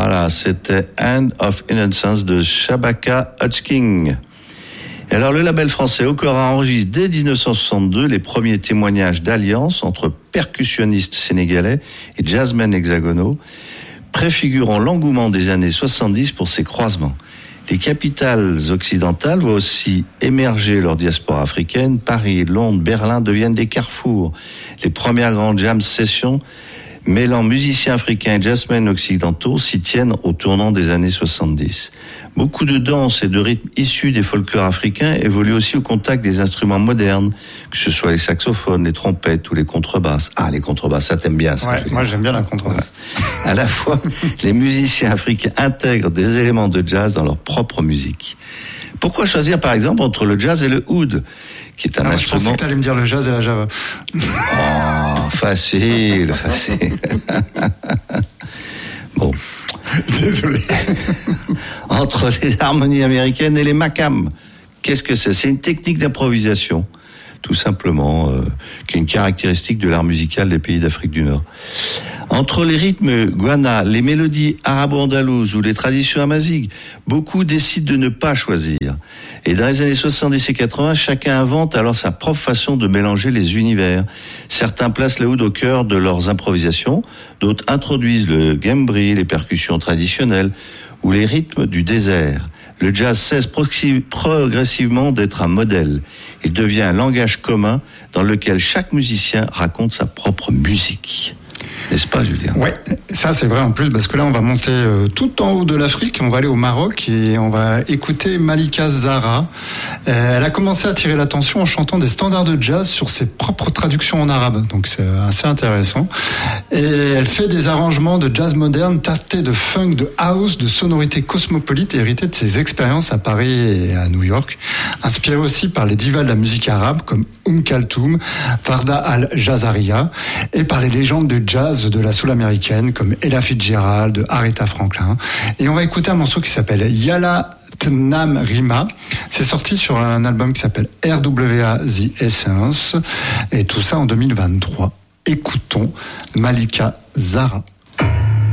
Voilà, c'était End of Innocence de Shabaka Hutchings. Et alors le label français Okora enregistre dès 1962 les premiers témoignages d'alliance entre percussionnistes sénégalais et jazzmen hexagonaux, préfigurant l'engouement des années 70 pour ces croisements. Les capitales occidentales voient aussi émerger leur diaspora africaine. Paris, Londres, Berlin deviennent des carrefours. Les premières grandes jam sessions mêlant musiciens africains et jazzmen occidentaux s'y tiennent au tournant des années 70. Beaucoup de danses et de rythmes issus des folklores africains évoluent aussi au contact des instruments modernes, que ce soit les saxophones, les trompettes ou les contrebasses. Ah, les contrebasses, ça t'aime bien, ça. Ouais, moi j'aime bien la contrebasse. Voilà. À la fois, les musiciens africains intègrent des éléments de jazz dans leur propre musique. Pourquoi choisir, par exemple, entre le jazz et le oud, qui est un instrument... Je pensais que t'allais me dire le jazz et la java. Oh, facile. Bon. Désolé. Entre les harmonies américaines et les makam. Qu'est-ce que c'est ? C'est une technique d'improvisation, tout simplement, qui est une caractéristique de l'art musical des pays d'Afrique du Nord. Entre les rythmes guana, les mélodies arabo-andalouses ou les traditions amazighes, beaucoup décident de ne pas choisir. Et dans les années 70 et 80, chacun invente alors sa propre façon de mélanger les univers. Certains placent le oud au cœur de leurs improvisations, d'autres introduisent le gembri, les percussions traditionnelles ou les rythmes du désert. Le jazz cesse progressivement d'être un modèle. Il devient un langage commun dans lequel chaque musicien raconte sa propre musique. N'est-ce pas, Julien ? Ouais, ça c'est vrai en plus, parce que là on va monter tout en haut de l'Afrique, on va aller au Maroc et on va écouter Malika Zahra. Elle a commencé à attirer l'attention en chantant des standards de jazz sur ses propres traductions en arabe, donc c'est assez intéressant. Et elle fait des arrangements de jazz moderne tâtés de funk, de house, de sonorités cosmopolites et héritées de ses expériences à Paris et à New York, inspirée aussi par les divas de la musique arabe comme Kaltoum, Varda Al-Jazaria, et par les légendes de jazz de la soul américaine comme Ella Fitzgerald, Aretha Franklin. Et on va écouter un morceau qui s'appelle Yala Tnam Rima. C'est sorti sur un album qui s'appelle RWA The Essence, et tout ça en 2023. Écoutons Malika Zahra.